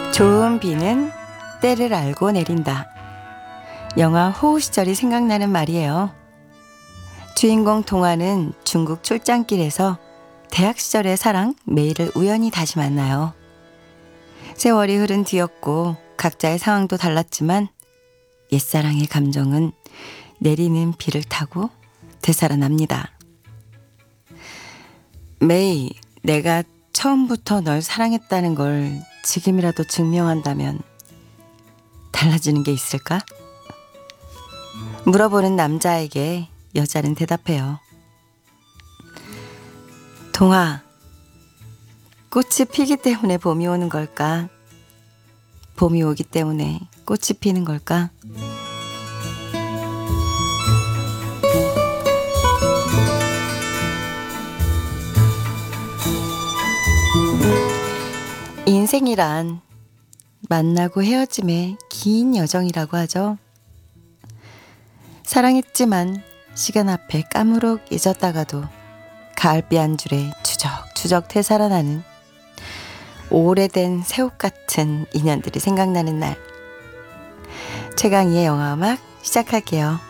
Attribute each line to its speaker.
Speaker 1: 좋은 비는 때를 알고 내린다. 영화 호우 시절이 생각나는 말이에요. 주인공 동화는 중국 출장길에서 대학 시절의 사랑 메이를 우연히 다시 만나요. 세월이 흐른 뒤였고 각자의 상황도 달랐지만 옛사랑의 감정은 내리는 비를 타고 되살아납니다. 메이, 내가 처음부터 널 사랑했다는 걸 지금이라도 증명한다면 달라지는 게 있을까? 물어보는 남자에게 여자는 대답해요. 동아, 꽃이 피기 때문에 봄이 오는 걸까? 봄이 오기 때문에 꽃이 피는 걸까? 인생이란 만나고 헤어짐의 긴 여정이라고 하죠. 사랑했지만 시간 앞에 까무룩 잊었다가도 가을비 한 줄에 추적추적 되살아나는 오래된 새옷 같은 인연들이 생각나는 날. 최강희의 영화음악 시작할게요.